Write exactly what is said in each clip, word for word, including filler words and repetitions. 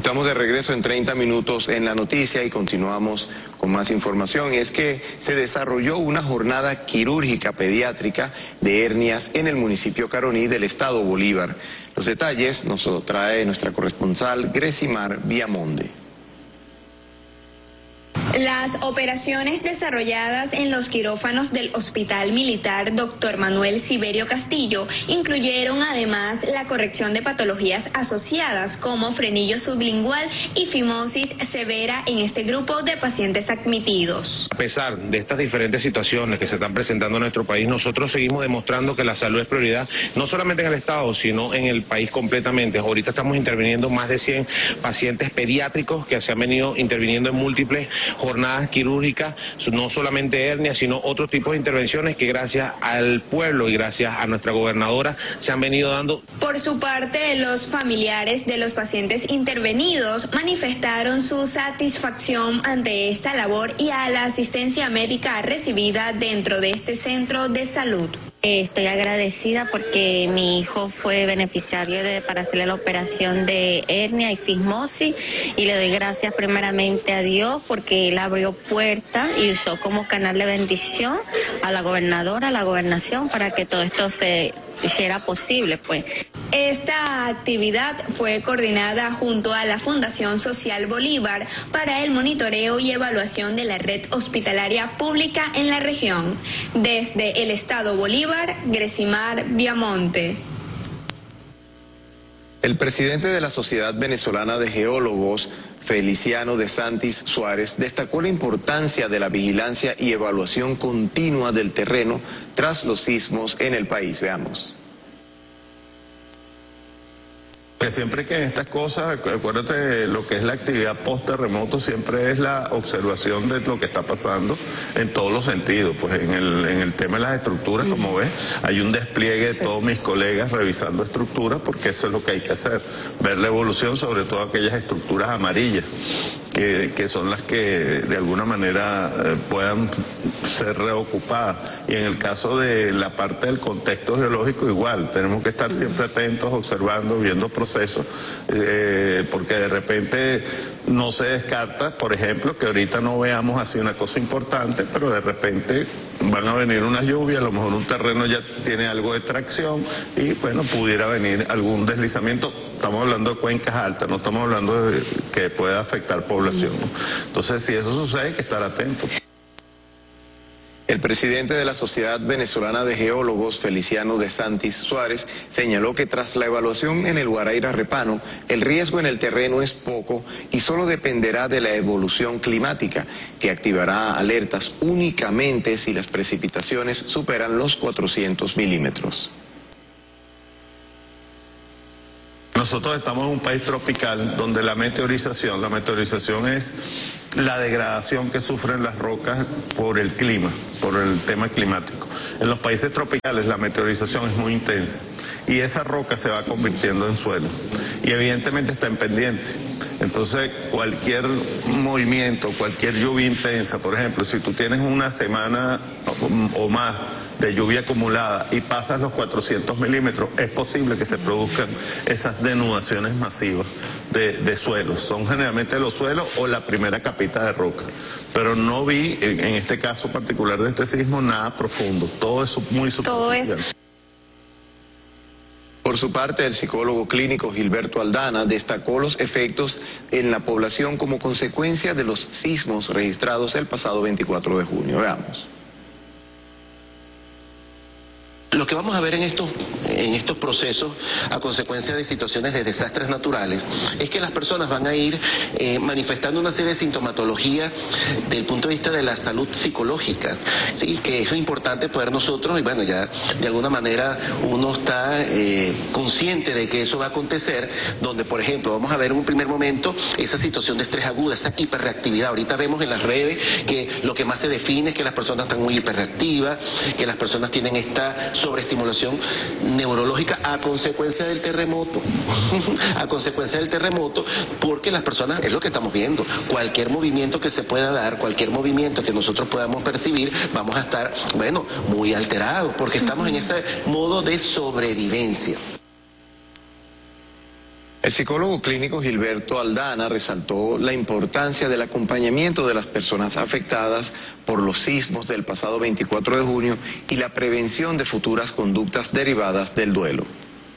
Estamos de regreso en treinta minutos en la noticia y continuamos con más información. Y es que se desarrolló una jornada quirúrgica pediátrica de hernias en el municipio Caroní del estado Bolívar. Los detalles nos lo trae nuestra corresponsal Gresimar Viamonte. Las operaciones desarrolladas en los quirófanos del Hospital Militar doctor Manuel Siberio Castillo incluyeron además la corrección de patologías asociadas como frenillo sublingual y fimosis severa en este grupo de pacientes admitidos. A pesar de estas diferentes situaciones que se están presentando en nuestro país, nosotros seguimos demostrando que la salud es prioridad, no solamente en el Estado, sino en el país completamente. Ahorita estamos interviniendo más de cien pacientes pediátricos que se han venido interviniendo en múltiples jornadas quirúrgicas, no solamente hernias, sino otros tipos de intervenciones que gracias al pueblo y gracias a nuestra gobernadora se han venido dando. Por su parte, los familiares de los pacientes intervenidos manifestaron su satisfacción ante esta labor y a la asistencia médica recibida dentro de este centro de salud. Estoy agradecida porque mi hijo fue beneficiario de, para hacerle la operación de hernia y fimosis, y le doy gracias primeramente a Dios porque él abrió puertas y usó como canal de bendición a la gobernadora, a la gobernación, para que todo esto se hiciera posible, pues. Esta actividad fue coordinada junto a la Fundación Social Bolívar para el monitoreo y evaluación de la red hospitalaria pública en la región. Desde el estado Bolívar, Gresimar Viamonte. El presidente de la Sociedad Venezolana de Geólogos, Feliciano de Santis Suárez, destacó la importancia de la vigilancia y evaluación continua del terreno tras los sismos en el país. Veamos. Que siempre que estas cosas, acuérdate, lo que es la actividad post-terremoto siempre es la observación de lo que está pasando en todos los sentidos. Pues en el, en el tema de las estructuras, como ves, hay un despliegue de todos mis colegas revisando estructuras, porque eso es lo que hay que hacer, ver la evolución, sobre todo aquellas estructuras amarillas, que, que son las que de alguna manera eh, puedan ser reocupadas. Y en el caso de la parte del contexto geológico, igual, tenemos que estar siempre atentos, observando, viendo procesos, eh, porque de repente no se descarta, por ejemplo, que ahorita no veamos así una cosa importante, pero de repente van a venir unas lluvias, a lo mejor un terreno ya tiene algo de tracción y bueno, pudiera venir algún deslizamiento. Estamos hablando de cuencas altas, no estamos hablando de que pueda afectar población, ¿no? Entonces, si eso sucede, hay que estar atentos. El presidente de la Sociedad Venezolana de Geólogos, Feliciano de Santis Suárez, señaló que tras la evaluación en el Guaraíra Repano, el riesgo en el terreno es poco y solo dependerá de la evolución climática, que activará alertas únicamente si las precipitaciones superan los cuatrocientos milímetros. Nosotros estamos en un país tropical donde la meteorización, la meteorización es la degradación que sufren las rocas por el clima, por el tema climático. En los países tropicales la meteorización es muy intensa y esa roca se va convirtiendo en suelo y evidentemente está en pendiente. Entonces cualquier movimiento, cualquier lluvia intensa, por ejemplo, si tú tienes una semana o más de lluvia acumulada y pasas los cuatrocientos milímetros, es posible que se produzcan esas denudaciones masivas de, de suelos. Son generalmente los suelos o la primera capita de roca. Pero no vi, en, en este caso particular de este sismo, nada profundo. Todo es muy superficial. Por su parte, el psicólogo clínico Gilberto Aldana destacó los efectos en la población como consecuencia de los sismos registrados el pasado veinticuatro de junio. Veamos. Lo que vamos a ver en estos, en estos procesos, a consecuencia de situaciones de desastres naturales, es que las personas van a ir eh, manifestando una serie de sintomatología desde el punto de vista de la salud psicológica, sí, que eso es importante poder nosotros, y bueno, ya de alguna manera uno está eh, consciente de que eso va a acontecer, donde por ejemplo vamos a ver en un primer momento esa situación de estrés aguda, esa hiperreactividad. Ahorita vemos en las redes que lo que más se define es que las personas están muy hiperreactivas, que las personas tienen esta sobreestimulación neurológica a consecuencia del terremoto, a consecuencia del terremoto, porque las personas, es lo que estamos viendo, cualquier movimiento que se pueda dar, cualquier movimiento que nosotros podamos percibir, vamos a estar, bueno, muy alterados, porque estamos en ese modo de sobrevivencia. El psicólogo clínico Gilberto Aldana resaltó la importancia del acompañamiento de las personas afectadas por los sismos del pasado veinticuatro de junio y la prevención de futuras conductas derivadas del duelo.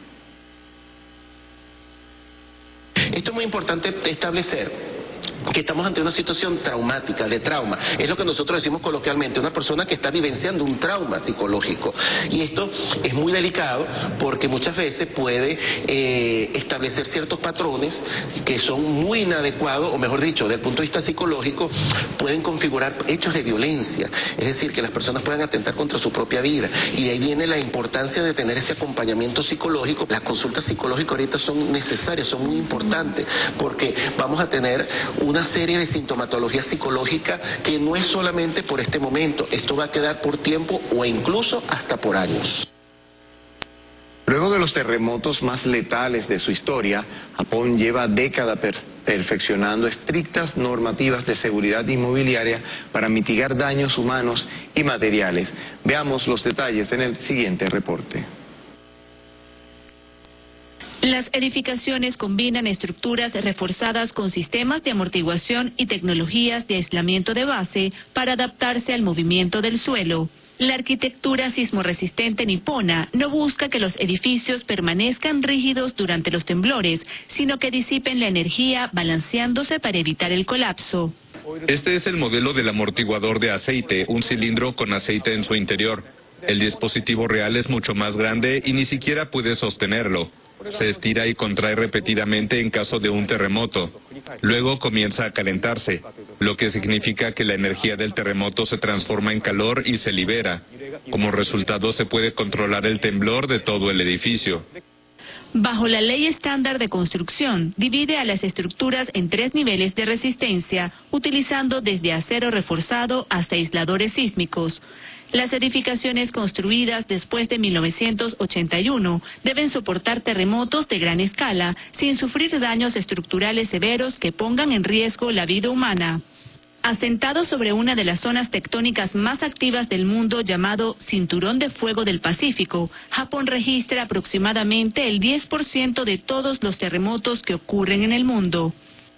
Esto es muy importante establecer que estamos ante una situación traumática, de trauma. Es lo que nosotros decimos coloquialmente, una persona que está vivenciando un trauma psicológico. Y esto es muy delicado porque muchas veces puede eh, establecer ciertos patrones que son muy inadecuados, o mejor dicho, desde el punto de vista psicológico, pueden configurar hechos de violencia. Es decir, que las personas puedan atentar contra su propia vida. Y de ahí viene la importancia de tener ese acompañamiento psicológico. Las consultas psicológicas ahorita son necesarias, son muy importantes, porque vamos a tener una serie de sintomatología psicológica que no es solamente por este momento, esto va a quedar por tiempo o incluso hasta por años. Luego de los terremotos más letales de su historia, Japón lleva décadas per perfeccionando estrictas normativas de seguridad inmobiliaria para mitigar daños humanos y materiales. Veamos los detalles en el siguiente reporte. Las edificaciones combinan estructuras reforzadas con sistemas de amortiguación y tecnologías de aislamiento de base para adaptarse al movimiento del suelo. La arquitectura sismorresistente nipona no busca que los edificios permanezcan rígidos durante los temblores, sino que disipen la energía balanceándose para evitar el colapso. Este es el modelo del amortiguador de aceite, un cilindro con aceite en su interior. El dispositivo real es mucho más grande y ni siquiera puede sostenerlo. Se estira y contrae repetidamente en caso de un terremoto. Luego comienza a calentarse, lo que significa que la energía del terremoto se transforma en calor y se libera. Como resultado se puede controlar el temblor de todo el edificio. Bajo la ley estándar de construcción, divide a las estructuras en tres niveles de resistencia, utilizando desde acero reforzado hasta aisladores sísmicos. Las edificaciones construidas después de mil novecientos ochenta y uno deben soportar terremotos de gran escala sin sufrir daños estructurales severos que pongan en riesgo la vida humana. Asentado sobre una de las zonas tectónicas más activas del mundo llamado Cinturón de Fuego del Pacífico, Japón registra aproximadamente el diez por ciento de todos los terremotos que ocurren en el mundo.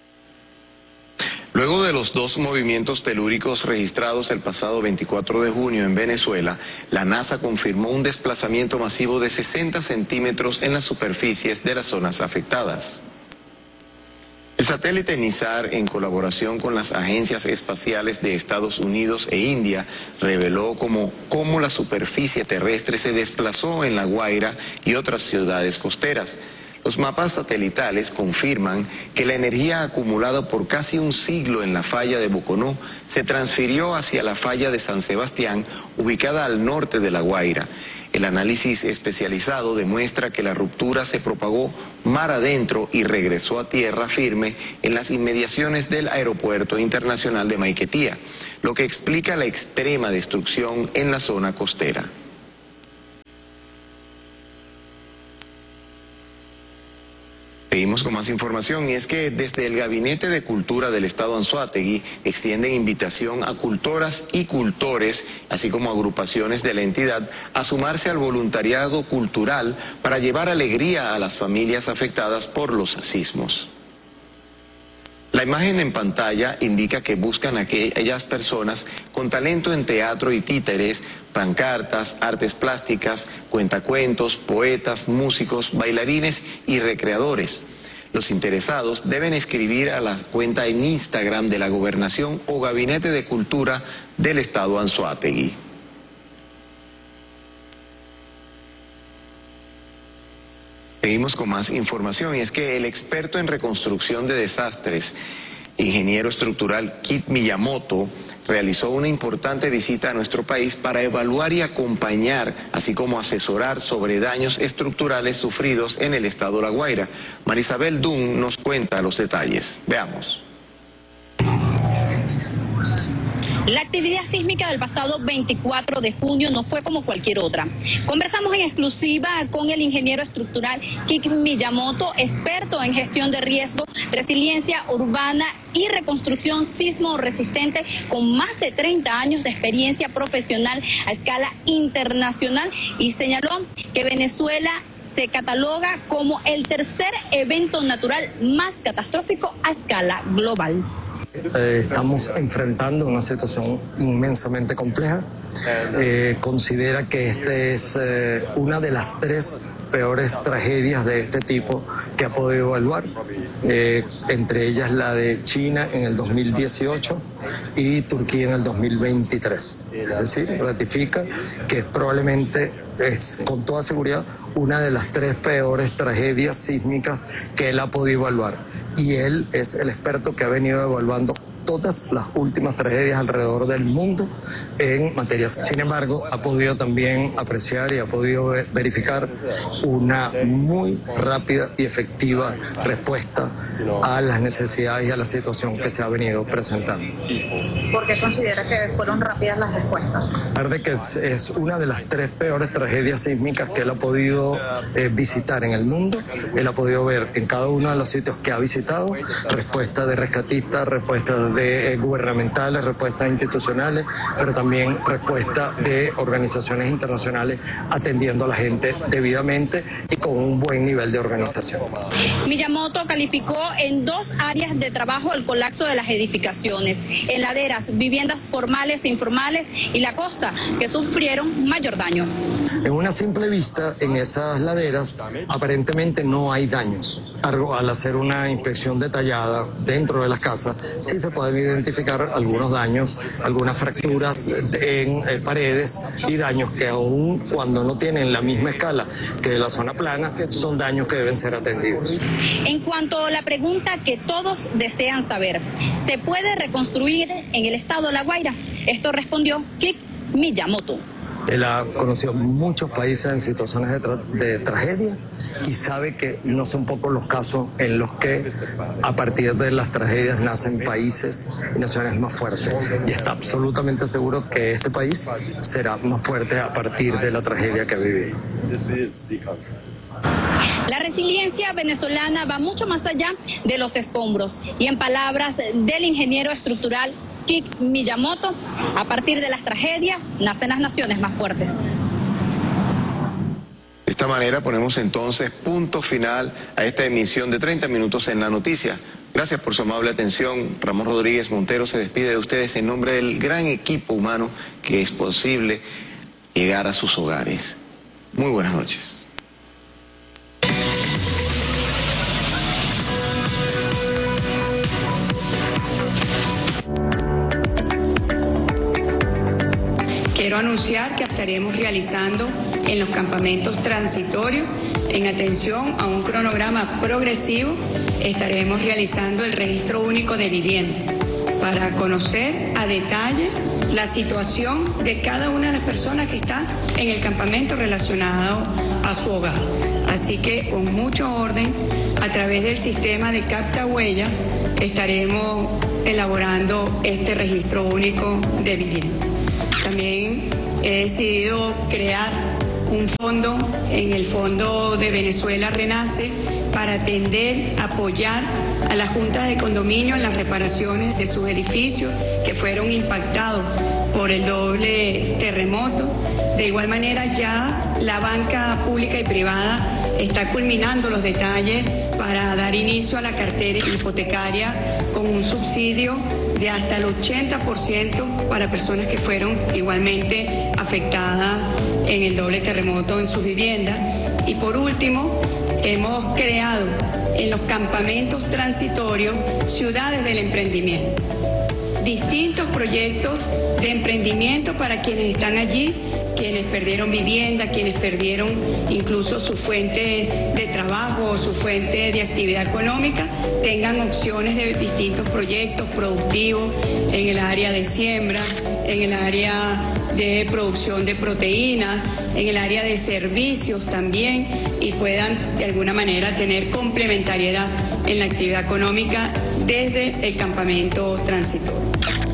Luego de los dos movimientos telúricos registrados el pasado veinticuatro de junio en Venezuela, la NASA confirmó un desplazamiento masivo de sesenta centímetros en las superficies de las zonas afectadas. El satélite NISAR, en colaboración con las agencias espaciales de Estados Unidos e India, reveló cómo, cómo la superficie terrestre se desplazó en La Guaira y otras ciudades costeras. Los mapas satelitales confirman que la energía acumulada por casi un siglo en la falla de Boconó se transfirió hacia la falla de San Sebastián, ubicada al norte de La Guaira. El análisis especializado demuestra que la ruptura se propagó mar adentro y regresó a tierra firme en las inmediaciones del Aeropuerto Internacional de Maiquetía, lo que explica la extrema destrucción en la zona costera. Seguimos con más información y es que desde el Gabinete de Cultura del Estado Anzoátegui extienden invitación a cultoras y cultores, así como agrupaciones de la entidad, a sumarse al voluntariado cultural para llevar alegría a las familias afectadas por los sismos. La imagen en pantalla indica que buscan a aquellas personas con talento en teatro y títeres, pancartas, artes plásticas, cuentacuentos, poetas, músicos, bailarines y recreadores. Los interesados deben escribir a la cuenta en Instagram de la Gobernación o Gabinete de Cultura del Estado Anzoátegui. Seguimos con más información y es que el experto en reconstrucción de desastres, ingeniero estructural Kit Miyamoto, realizó una importante visita a nuestro país para evaluar y acompañar, así como asesorar sobre daños estructurales sufridos en el estado La Guaira. Marisabel Dunn nos cuenta los detalles. Veamos. La actividad sísmica del pasado veinticuatro de junio no fue como cualquier otra. Conversamos en exclusiva con el ingeniero estructural Kit Miyamoto, experto en gestión de riesgo, resiliencia urbana y reconstrucción sismo resistente, con más de treinta años de experiencia profesional a escala internacional, y señaló que Venezuela se cataloga como el tercer evento natural más catastrófico a escala global. Eh, estamos enfrentando una situación inmensamente compleja. Eh, considera que esta es eh, una de las tres peores tragedias de este tipo que ha podido evaluar, eh, entre ellas la de China en el dos mil dieciocho y Turquía en el dos mil veintitrés. Es decir, ratifica que probablemente es con toda seguridad una de las tres peores tragedias sísmicas que él ha podido evaluar. Y él es el experto que ha venido evaluando todas las últimas tragedias alrededor del mundo en materia. Sin embargo, ha podido también apreciar y ha podido verificar una muy rápida y efectiva respuesta a las necesidades y a la situación que se ha venido presentando. ¿Por qué considera que fueron rápidas las respuestas? A pesar de que es, es una de las tres peores tragedias sísmicas que él ha podido eh, visitar en el mundo, él ha podido ver en cada uno de los sitios que ha visitado respuestas de rescatistas, respuestas de de eh, gubernamentales, respuestas institucionales, pero también respuestas de organizaciones internacionales atendiendo a la gente debidamente y con un buen nivel de organización. Miyamoto calificó en dos áreas de trabajo el colapso de las edificaciones, en laderas, viviendas formales e informales y la costa, que sufrieron mayor daño. En una simple vista, en esas laderas aparentemente no hay daños. Al hacer una inspección detallada dentro de las casas, sí se pueden identificar algunos daños, algunas fracturas en eh, paredes y daños que aún cuando no tienen la misma escala que la zona plana, son daños que deben ser atendidos. En cuanto a la pregunta que todos desean saber, ¿se puede reconstruir en el estado de La Guaira? Esto respondió Kik Miyamoto. Él ha conocido muchos países en situaciones de, tra de tragedia y sabe que no son pocos los casos en los que a partir de las tragedias nacen países y naciones más fuertes. Y está absolutamente seguro que este país será más fuerte a partir de la tragedia que ha vivido. La resiliencia venezolana va mucho más allá de los escombros y en palabras del ingeniero estructural Kik Miyamoto, a partir de las tragedias nacen las naciones más fuertes. De esta manera ponemos entonces punto final a esta emisión de treinta minutos en la noticia. Gracias por su amable atención. Ramón Rodríguez Montero se despide de ustedes en nombre del gran equipo humano que es posible llegar a sus hogares. Muy buenas noches. Quiero anunciar que estaremos realizando en los campamentos transitorios, en atención a un cronograma progresivo, estaremos realizando el registro único de vivienda para conocer a detalle la situación de cada una de las personas que está en el campamento relacionado a su hogar. Así que con mucho orden, a través del sistema de capta huellas, estaremos elaborando este registro único de vivienda. También he decidido crear un fondo, en el Fondo de Venezuela Renace, para atender, apoyar a las juntas de condominio en las reparaciones de sus edificios que fueron impactados por el doble terremoto. De igual manera, ya la banca pública y privada está culminando los detalles para dar inicio a la cartera hipotecaria con un subsidio de hasta el ochenta por ciento para personas que fueron igualmente afectadas en el doble terremoto en sus viviendas. Y por último, hemos creado en los campamentos transitorios ciudades del emprendimiento, distintos proyectos de emprendimiento para quienes están allí, quienes perdieron vivienda, quienes perdieron incluso su fuente de trabajo o su fuente de actividad económica, tengan opciones de distintos proyectos productivos en el área de siembra, en el área de producción de proteínas, en el área de servicios también, y puedan de alguna manera tener complementariedad en la actividad económica desde el campamento transitorio.